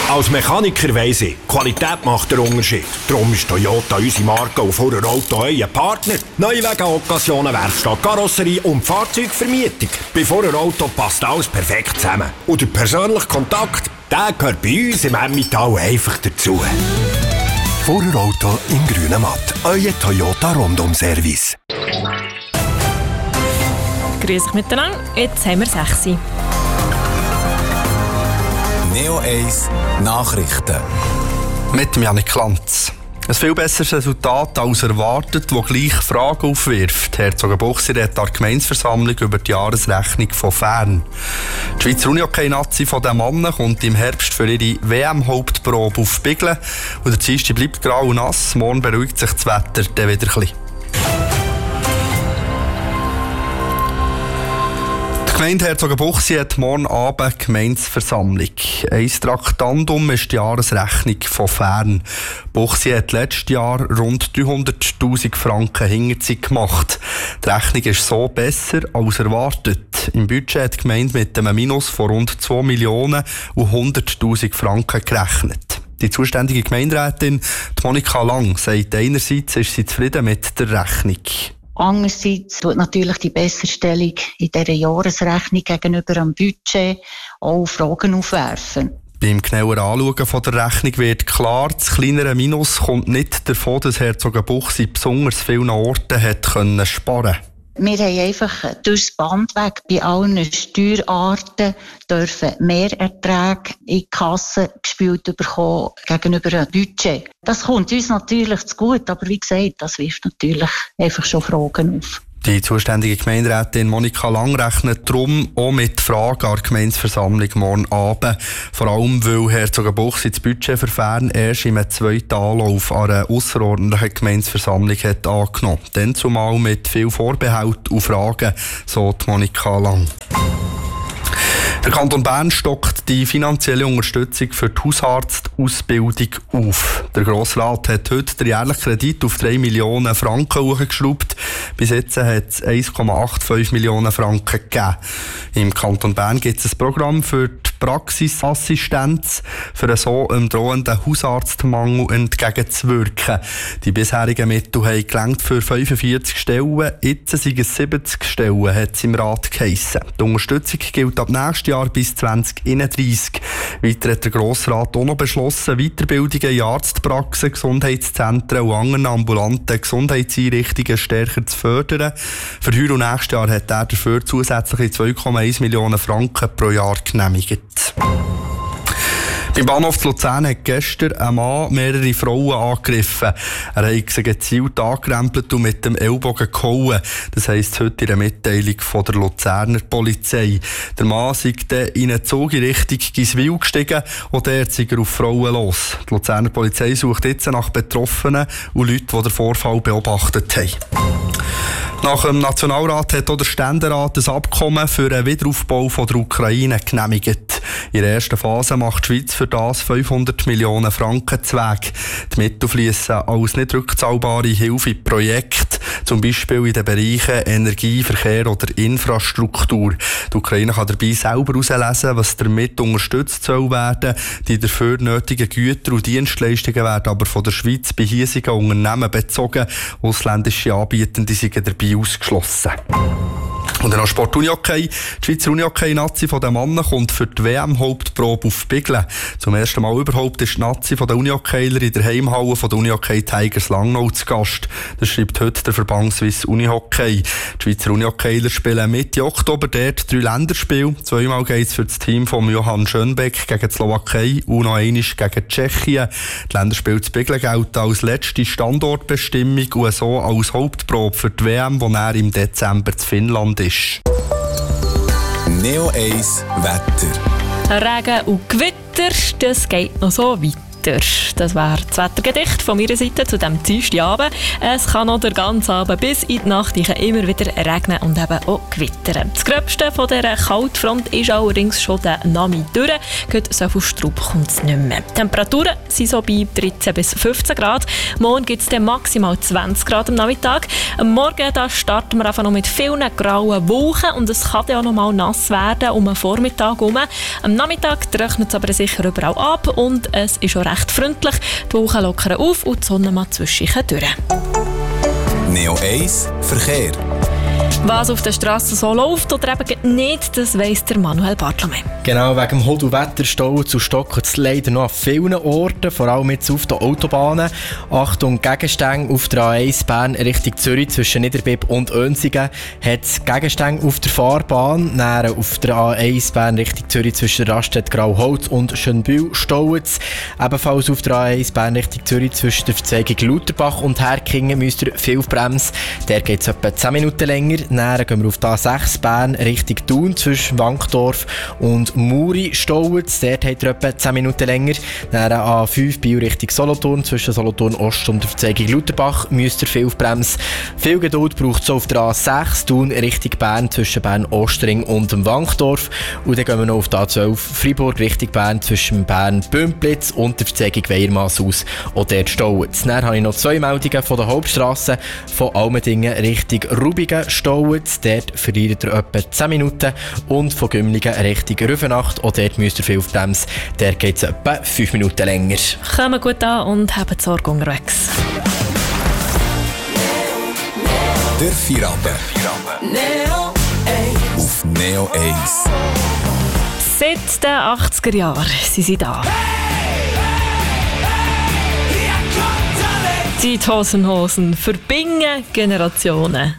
Als Mechaniker weiss ich, Qualität macht den Unterschied. Darum ist Toyota unsere Marke und Fuller Auto euer Partner. Neuwagen, Occasionen, Werkstatt, Karosserie und Fahrzeugvermietung. Bei Fuller Auto passt alles perfekt zusammen. Und der persönliche Kontakt, der gehört bei uns im Emmental einfach dazu. Fuller Auto in Grünematt. Euer Toyota Rundum-Service. Grüß euch miteinander, jetzt haben wir 6. Neo 1 Nachrichten. Mit dem Janik Lanz. Ein viel besseres Resultat als erwartet, das gleich Fragen aufwirft. Herzogenbuchsee redet an der Gemeindeversammlung über die Jahresrechnung von Fern. Die Schweizer Unihockey-Nazi von den Männern kommt im Herbst für ihre WM-Hauptprobe auf Biglen. Und der Dienstag bleibt grau und nass. Morgen beruhigt sich das Wetter dann wieder ein bisschen. Die Gemeinde Herzogenbuchsee hat morgen Abend Gemeindeversammlung. Ein Traktandum ist die Jahresrechnung von Fern. Buchsee hat letztes Jahr rund 300'000 Franken Hinterzeit gemacht. Die Rechnung ist so besser als erwartet. Im Budget hat die Gemeinde mit einem Minus von rund 2 Millionen und 100'000 Franken gerechnet. Die zuständige Gemeinderätin, Monika Lang, sagt, einerseits ist sie zufrieden mit der Rechnung. Andererseits tut natürlich die Besserstellung in dieser Jahresrechnung gegenüber dem Budget auch Fragen aufwerfen. Beim genaueren Anschauen von der Rechnung wird klar, das kleinere Minus kommt nicht davon, dass Herzogenbuchsee besonders vielen Orten hat sparen konnte. Wir haben einfach durchs Band weg bei allen Steuerarten dürfen Mehrerträge in die Kasse gespielt bekommen gegenüber dem Budget. Das kommt uns natürlich zu gut, aber wie gesagt, das wirft natürlich einfach schon Fragen auf. Die zuständige Gemeinderätin Monika Lang rechnet darum auch mit Fragen an der Gemeindeversammlung morgen Abend. Vor allem, weil Herzogenbuchsee das Budget für Fern erst im zweiten Anlauf an einer ausserordentlichen Gemeindeversammlung hat angenommen. Dann zumal mit viel Vorbehalt und Fragen, so die Monika Lang. Der Kanton Bern stockt die finanzielle Unterstützung für die Hausarztausbildung auf. Der Grossrat hat heute den jährlichen Kredit auf 3 Millionen Franken hochgeschraubt. Bis jetzt hat es 1,85 Millionen Franken gegeben. Im Kanton Bern gibt es ein Programm für die Praxisassistenz, für so einem drohenden Hausarztmangel entgegenzuwirken. Die bisherigen Mittel haben gelangt für 45 Stellen. Jetzt sind es 70 Stellen, hat es im Rat geheissen. Die Unterstützung gilt ab nächstes Jahr bis 2031. Weiter hat der Grossrat auch noch beschlossen, Weiterbildungen in Arztpraxen, Gesundheitszentren und anderen ambulanten Gesundheitseinrichtungen stärker zu fördern. Für heuer und nächstes Jahr hat er dafür zusätzliche 2,1 Millionen Franken pro Jahr genehmigt. Beim Bahnhof zu Luzern hat gestern ein Mann mehrere Frauen angegriffen. Er hat sie gezielt angerempelt und mit dem Ellbogen gehauen. Das heisst heute in einer Mitteilung von der Luzerner Polizei. Der Mann sei dann in einen Zug in Richtung Giswil gestiegen und dort sei er auf Frauen los. Die Luzerner Polizei sucht jetzt nach Betroffenen und Leuten, die den Vorfall beobachtet haben. Nach dem Nationalrat hat auch der Ständerat ein Abkommen für den Wiederaufbau von der Ukraine genehmigt. In der ersten Phase macht die Schweiz für das 500 Millionen Franken Zweck. Die Mittel fließen als nicht rückzahlbare Hilfe in Projekte, zum Beispiel in den Bereichen Energie, Verkehr oder Infrastruktur. Die Ukraine kann dabei selber herauslesen, was damit unterstützt soll werden. Die dafür nötigen Güter und Dienstleistungen werden aber von der Schweiz bei hiesigen Unternehmen bezogen. Ausländische Anbietende sind dabei ausgeschlossen. Und dann noch Sport Unihockey. Die Schweizer Unihockey-Nazi von den Männern kommt für die WM-Hauptprobe auf Biglen. Zum ersten Mal überhaupt ist die Nazi von den Unihockeyler in der Heimhalle von den Unihockey Tigers Langnau zu Gast. Das schreibt heute der Verband Swiss Unihockey. Die Schweizer Unihockeyler spielen Mitte Oktober dort 3 Länderspiele. Zweimal geht es für das Team von Johann Schönbeck gegen die Slowakei und noch einmal gegen Tschechien. Die Länderspiele zu Biglen gelten als letzte Standortbestimmung und so als Hauptprobe für die WM, die dann im Dezember zu Finnland ist. Neo 1 Wetter. Regen und Gewitter, das geht noch so weiter. Wetter. Das wäre das Wettergedicht von meiner Seite zu diesem Dienstagabend. Es kann noch den ganzen Abend bis in die Nacht immer wieder regnen und eben auch gewittern. Das Gröbste von dieser Kaltfront ist allerdings schon der Nachmittag durch. Gerade so viel Staub kommt es nicht mehr. Die Temperaturen sind so bei 13 bis 15 Grad. Morgen gibt es dann maximal 20 Grad am Nachmittag. Am Morgen da starten wir einfach noch mit vielen grauen Wolken und es kann dann auch noch mal nass werden um den Vormittag herum. Am Nachmittag trocknet es aber sicher überall ab und es ist auch recht freundlich. Die Wolken lockern auf und die Sonne mal zwischendurch durch. Neo 1 Verkehr. Was auf der Straße so läuft oder eben nicht, das weiss der Manuel Bartlome. Genau, wegen dem Hodl-Wetterstau zu stocken es leider noch an vielen Orten, vor allem jetzt auf den Autobahnen. Achtung, Gegenstände auf der A1 Bern Richtung Zürich zwischen Niederbipp und Oensingen hat es Gegenstände auf der Fahrbahn. Dann auf der A1 Bern Richtung Zürich zwischen Raststätte Grauholz und Schönbühl staut es. Ebenfalls auf der A1 Bern Richtung Zürich zwischen der Verzeigung Lauterbach und Herkingen müsst ihr viel auf Bremse. Der geht es etwa 10 Minuten länger. Dann gehen wir auf die A6 Bern Richtung Thun zwischen Wankdorf und Muri staut es. Dort habt ihr etwa 10 Minuten länger. Dann A5 Biel Richtung Solothurn zwischen Solothurn Ost und der Verzeigung Lauterbach müsst ihr viel auf Bremse. Viel Geduld braucht es auf der A6 Thun Richtung Bern zwischen Bern-Ostring und dem Wankdorf. Und dann gehen wir noch auf die A12 Freiburg Richtung Bern zwischen Bern-Bümplitz und der Verzeigung Weiermass aus. Und dort staut es. Dann habe ich noch 2 Meldungen von der Hauptstrasse von Almendingen Richtung Rubigen staut es. Dort verliert ihr etwa 10 Minuten. Und von Gümligen Richtung Rüfenacht. Auch dort müsst ihr viel auf Bremse. Der geht es etwa 5 Minuten länger. Kommen gut an und haben die Sorge unterwegs. Der Feierabend. Neo 1. Auf Neo 1. Seit den 80er Jahren sind sie da. Die Totenhosen verbinden Generationen.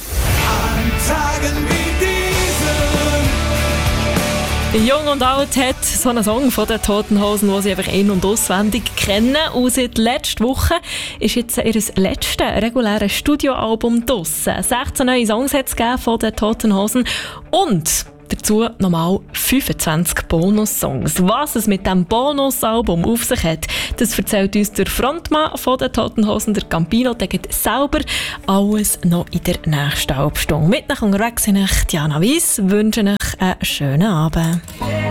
Jung und alt hat so einen Song von den Totenhosen, den sie einfach in- und auswendig kennen. Und seit letzter Woche ist jetzt ihr letztes reguläres Studioalbum draussen. 16 neue Songs hat es von den Totenhosen und dazu nochmal 25 Bonussongs. Was es mit diesem Bonusalbum auf sich hat, das erzählt uns der Frontmann von den Totenhosen, der Campino. Der geht selber alles noch in der nächsten Halbstunde. Mit nach unterwegs sind ich Diana Weiss, wünsche euch einen schönen Abend.